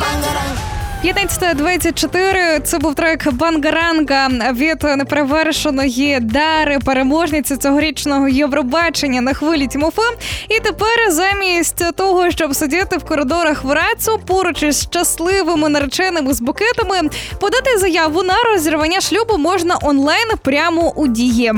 15:24 – це був трек «Бангаранга» від неперевершеної Дари, переможниці цьогорічного Євробачення на хвилі Тімофе. І тепер замість того, щоб сидіти в коридорах Врацу поруч із щасливими нареченими з букетами, подати заяву на розірвання шлюбу можна онлайн прямо у Дії.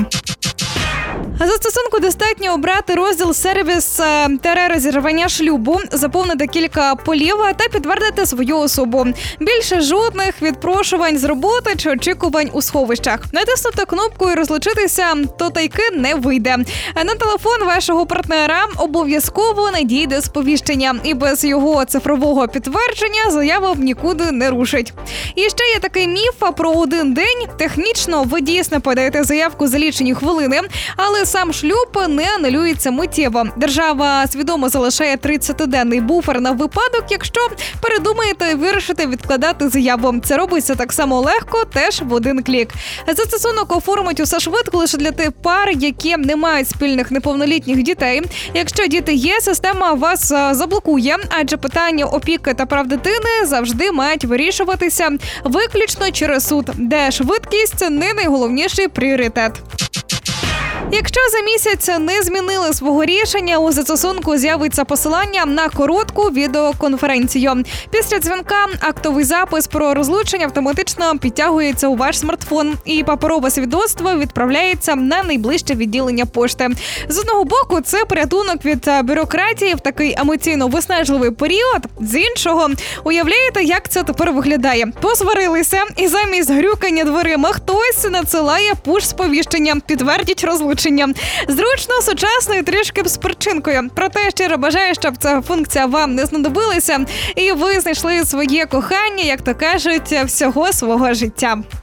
Застосунку достатньо обрати розділ «Сервіс розірвання шлюбу», заповнити кілька полів та підтвердити свою особу. Більше жодних відпрошувань з роботи чи очікувань у сховищах. Натиснути кнопку і розлучитися то тайки не вийде. На телефон вашого партнера обов'язково надійде сповіщення, і без його цифрового підтвердження заява нікуди не рушить. І ще є такий міф про один день. Технічно ви дійсно подаєте заявку за лічені хвилини, але сам шлюб не анулюється миттєво. Держава свідомо залишає 30-денний буфер на випадок, якщо передумаєте вирішити відкладати заяву. Це робиться так само легко, теж в один клік. Застосунок оформить усе швидко лише для тих пар, які не мають спільних неповнолітніх дітей. Якщо діти є, система вас заблокує, адже питання опіки та прав дитини завжди мають вирішуватися виключно через суд, де швидкість не найголовніший пріоритет. Якщо за місяць не змінили свого рішення, у застосунку з'явиться посилання на коротку відеоконференцію. Після дзвінка актовий запис про розлучення автоматично підтягується у ваш смартфон, і паперове свідоцтво відправляється на найближче відділення пошти. З одного боку, це порятунок від бюрократії в такий емоційно виснажливий період. З іншого, уявляєте, як це тепер виглядає? Посварилися, і замість грюкання дверима хтось надсилає пуш-сповіщення. Підтвердіть розлучення. Зручно, сучасно і трішки з перчинкою. Проте щиро бажаю, щоб ця функція вам не знадобилася і ви знайшли своє кохання, як то кажуть, всього свого життя.